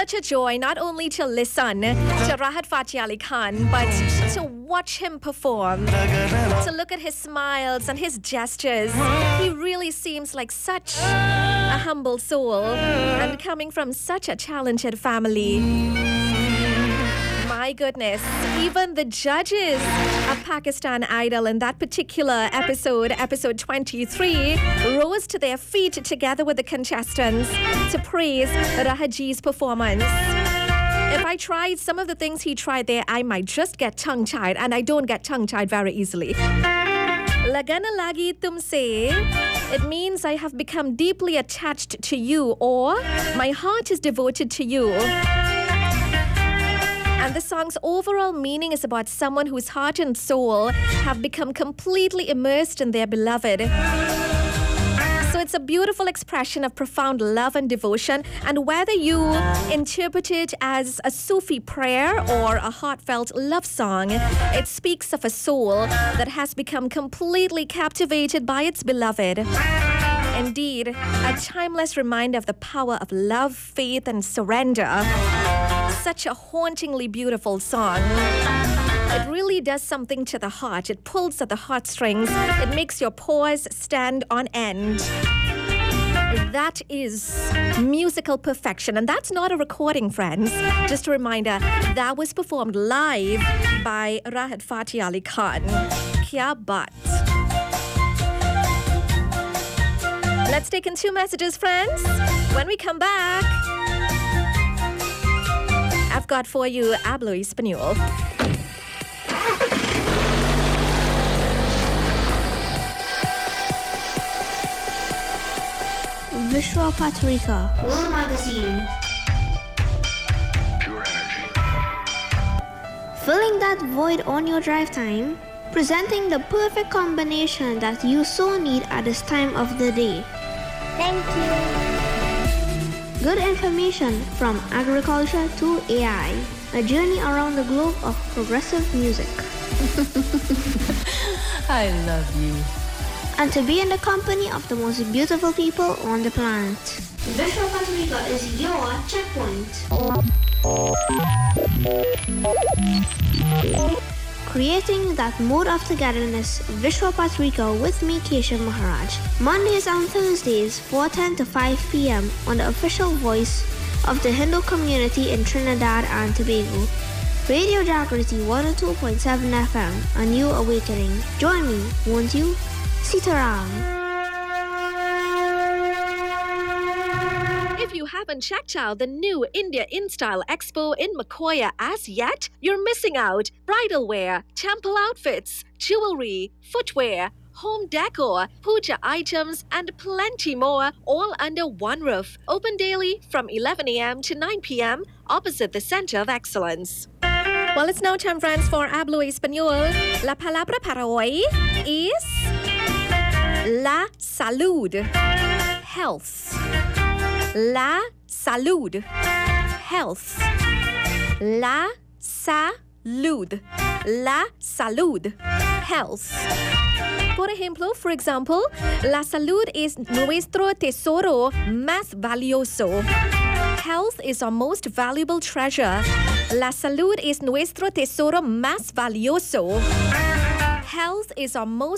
such a joy not only to listen to Rahat Fateh Ali Khan, but to watch him perform, to look at his smiles and his gestures. He really seems like such a humble soul and coming from such a talented family. My goodness, even the judges of Pakistan Idol in that particular episode 23, rose to their feet together with the contestants to praise Rahatji's performance. If I tried some of the things he tried there, I might just get tongue-tied, and I don't get tongue-tied very easily. Lagana lagi tumse, it means I have become deeply attached to you, or my heart is devoted to you. And the song's overall meaning is about someone whose heart and soul have become completely immersed in their beloved. So it's a beautiful expression of profound love and devotion. And whether you interpret it as a Sufi prayer or a heartfelt love song, it speaks of a soul that has become completely captivated by its beloved. Indeed, a timeless reminder of the power of love, faith, and surrender. Such a hauntingly beautiful song. It really does something to the heart. It pulls at the heartstrings. It makes your paws stand on end. That is musical perfection. And that's not a recording, friends. Just a reminder, that was performed live by Rahat Fateh Ali Khan. Kya baat. Let's take in 2 messages, friends. When we come back, I've got for you Hablo Español. Vishwa Patrika World Magazine. Pure energy. Filling that void on your drive time, presenting the perfect combination that you so need at this time of the day. Thank you. Good information from agriculture to AI. A journey around the globe of progressive music. I love you. And to be in the company of the most beautiful people on the planet. Vishwa Patrika is your checkpoint. Creating that mood of togetherness, Vishwa Patrika with me, Keshav Maharaj. Mondays and Thursdays, 4:10 to 5 p.m. on the official voice of the Hindu community in Trinidad and Tobago. Radio Jagriti 102.7 FM, a new awakening. Join me, won't you? Sitaram. If you haven't checked out the new India InStyle Expo in Makoya as yet, you're missing out. Bridal wear, temple outfits, jewelry, footwear, home decor, puja items, and plenty more, all under one roof. Open daily from 11 a.m. to 9 p.m. opposite the Center of Excellence. Well, it's now time, friends, for Hablo Español. La palabra para hoy is la salud, health. La salud, health. La salud, la salud, health. Por ejemplo, for example, la salud es nuestro tesoro más valioso. Health is our most valuable treasure. La salud es nuestro tesoro más valioso. Health is our most